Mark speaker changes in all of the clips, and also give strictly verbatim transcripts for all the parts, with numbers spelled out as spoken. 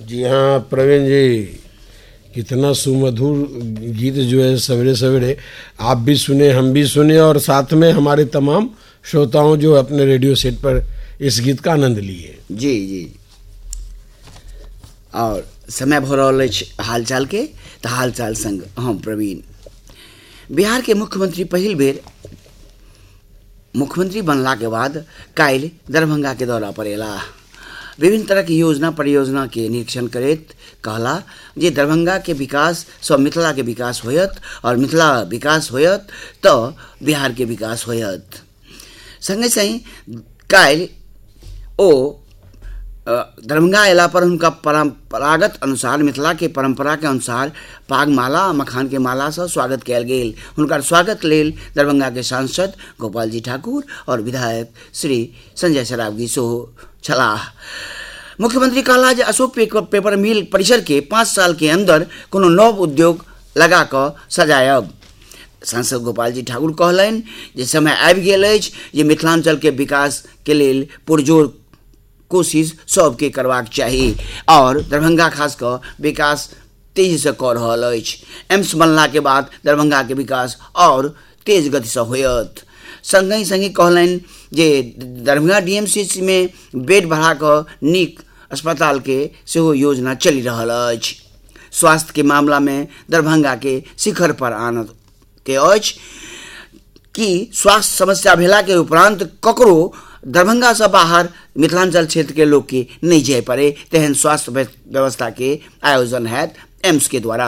Speaker 1: जी हाँ प्रवीण जी, कितना सुमधुर गीत जो है सवेरे सवेरे आप भी सुने, हम भी सुने और साथ में हमारे तमाम श्रोताओं जो अपने रेडियो सेट पर इस गीत का आनंद लिए।
Speaker 2: जी जी। और समय भऽ रहल अछि हालचाल के, तऽ हालचाल संग हम प्रवीण। बिहार के मुख्यमंत्री पहिल बेर मुख्यमंत्री बनला के बाद काल्हि दरभंगा के दौरा पर एलाह। विभिन्न तरह की योजना परियोजना के निरीक्षण करैत कहला जे दरभंगा के विकास सँ मिथिला के विकास होयत और मिथिला विकास होयत तऽ बिहार के विकास होयत। संगे संग काल्हि ओ दरभंगा अयला पर हुनका परंपरागत अनुसार मिथिला के परंपरा के अनुसार पागमाला आ मखान के माला से स्वागत कयल गेल। हुनकर स्वागत लेल दरभंगा के सांसद गोपाल जी ठाकुर और विधायक श्री संजय सरावगी सेहो छलाह। मुख्यमंत्री कहला जे अशोक पेपर मिल परिसर के पाँच साल के अंदर कोनो नव उद्योग लगा कऽ सजायब। सांसद गोपाल जी ठाकुर कहलनि जे समय आबि गेल अछि जे मिथिलांचल के विकास के लेल पुरजोर कोशिश सबके करबाक चाही और दरभंगा खास कऽ विकास तेजी से कऽ रहल अछि। एम्स बनला के बाद दरभंगा के विकास और तेज गति से होयत। संगहि संगहि कहलनि जे दरभंगा डीएमसीएच में बेड बढ़ा कऽ नीक अस्पताल के सेहो योजना चलि रहल अछि। स्वास्थ्य के मामला में दरभंगा के शिखर पर आनत के अछि कि स्वास्थ्य समस्या भेला के उपरांत ककरो दरभंगा से बाहर मिथिलांचल क्षेत्र के लोग के नहीं जाय पड़े, तेहन स्वास्थ्य व्यवस्था के आयोजन हैत एम्स के द्वारा।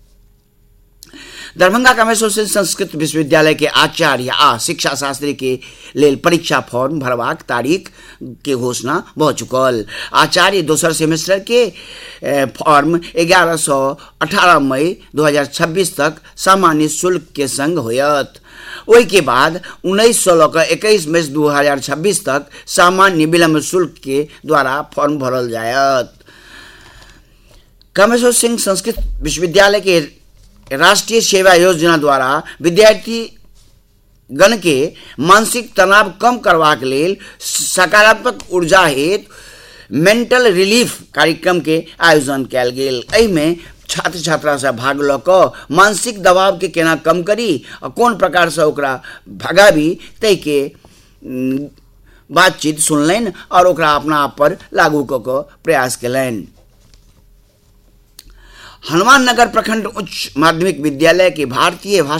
Speaker 2: दरभंगा कामेश्वर सिंह संस्कृत विश्वविद्यालय के आचार्य आ शिक्षा शास्त्री के लेल परीक्षा फॉर्म भरबाक तारीख के घोषणा भऽ चुकल। आचार्य दोसर सेमेस्टर के फॉर्म ग्यारह सौ अठारह मई दो हजार छब्बीस तक सामान्य शुल्क के संग होयत। ओहि के बाद उन्नीस सौ लऽ कऽ इक्कीस मई दो हजार छब्बीस तक सामान्य विलम्ब शुल्क के द्वारा फॉर्म भरल जायत। कामेश्वर सिंह संस्कृत विश्वविद्यालय के राष्ट्रीय सेवा योजना द्वारा विद्यार्थी गण के मानसिक तनाव कम करबाक लेल सकारात्मक ऊर्जा हेतु मेंटल रिलीफ कार्यक्रम के आयोजन कयल गेल। एहि में छात्र छात्रा से भाग लऽ कऽ मानसिक दबाव के केना कम करी और कोन प्रकार से ओकरा भगाबी तै के बातचीत सुनलनि और ओकरा अपना आप पर लागू कऽ कऽ प्रयास कयलनि। हनुमान नगर प्रखंड उच्च माध्यमिक विद्यालय के भारतीय